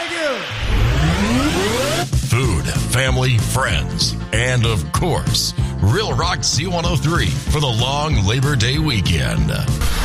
Thank you. Food, family, friends, and of course, Real Rock C103 for the long Labor Day weekend.